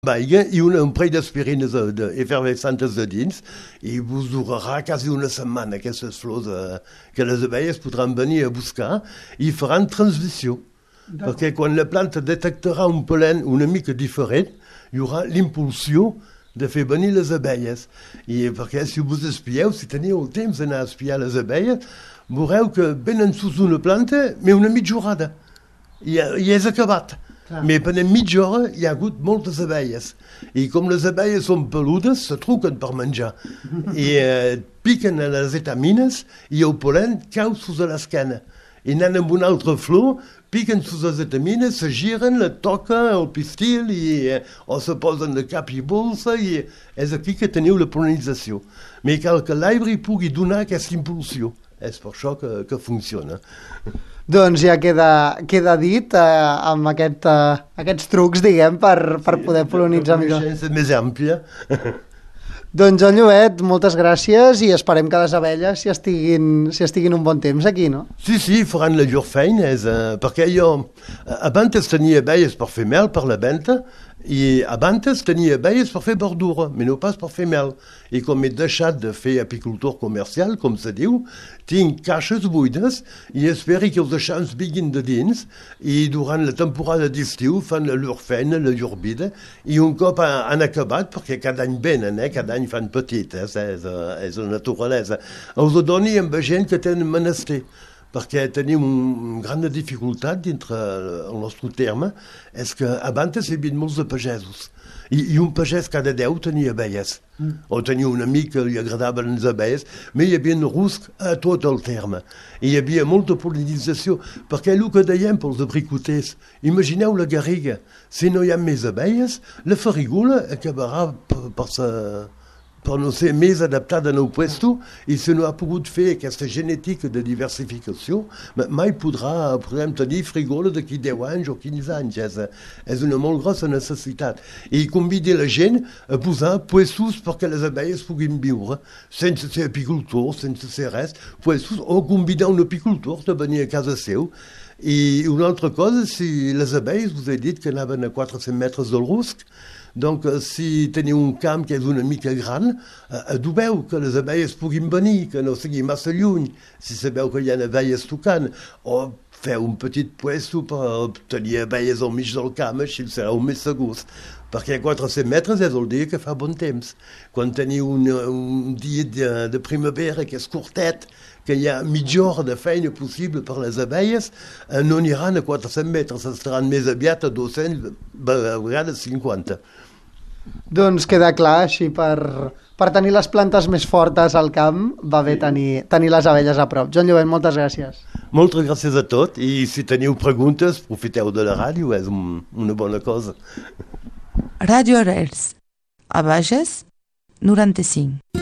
Aigua i un parell d'aspirines efervescentes de dins i vos durarà quasi una setmana aquestes flors que les abelles podran venir a buscar i faran transmissió. Perquè quan la planta detectarà un pol·len una mica diferent, hi haurà l'impulsió de fer venir les abelles. I perquè si vos espieu, si teniu el temps d'anar a espiar les abelles, veureu que venen sus una planta, però una mitja horada. I és acabat. Però per mitja hora hi ha hagut moltes abelles. I com les abelles són peludes, se truquen per menjar. I piquen a les etamines i el pol·len cau sus a l'esquena. I anant amb una altra flor, piquen sus les etamines, se giren, la toquen el pistil o se posen de cap i bolsa i és aquí que teniu la pol·linització. Però cal que l'arbre pugui donar aquesta impulsió. És per això que funciona. Doncs ja queda dit amb aquests trucs, diguem, per poder pol·linitzar millor. La coneixença més àmplia. Doncs, Joan Llobet, moltes gràcies i esperem que les abelles s'hi estiguin un bon temps aquí, no? Sí, faran la llur feina, perquè jo abans tenia abelles per fer mel per la venda i abans tenia abelles per fer verdura, però no pas per fer mel. I com he deixat de fer apicultor comercial, com se diu, tinc caixes buides i espero que els eixams vinguin de dins i durant la temporada d'estiu fan la llur feina, la llur vida i un cop han acabat, perquè cada any venen, cada any fan petites, és la naturalesa, els ho doni amb gent que tenen menester. Perquè tenim una gran dificultat dintre el nostre terme, és que abans hi havia molts de pagesos. I un pagès cada 10 tenia abelles. O tenia un amic que li agradaven les abelles, però hi havia rusc a tot el terme. I hi havia molta pol·linització, perquè el que dèiem pels abricoters, imagineu la garriga, si no hi ha més abelles, la farigola acabarà per no ser més adaptada al puesto i si no ha pogut fer aquesta genètica de diversificació, mai podrem tenir frigola d'aquí 10 anys o 15 anys. És una molt grossa necessitat. I convidar la gent a posar puestos perquè les abelles puguin viure, sense ser apicultors, sense ser res, puestos, o convidar un apicultor a venir a casa seu. I una altra cosa, si les abelles, us he dit que anaven a 400 metres del rusc, donc si teniu un camp que és una mica gran, adubeu que les abelles puguin venir, que no sigui massa lluny, si sabeu que hi ha abelles tocant, o feu un petit puesto per tenir abelles al mig del camp, així sereu més segurs. Perquè a 400 metres és el dia que fa bon temps. Quan teniu un dia de primavera que és curtet, que hi ha mitja hora de feina possible per les abelles, no aniran a 400 metres, estaran més aviat a 200, a vegades 50. Doncs queda clar, així per tenir les plantes més fortes al camp va bé tenir les abelles a prop. Joan Llobet, moltes gràcies. Moltes gràcies a tot i si teniu preguntes, profiteu de la ràdio, és una bona cosa. Ràdio Arrels, a Bages, 95.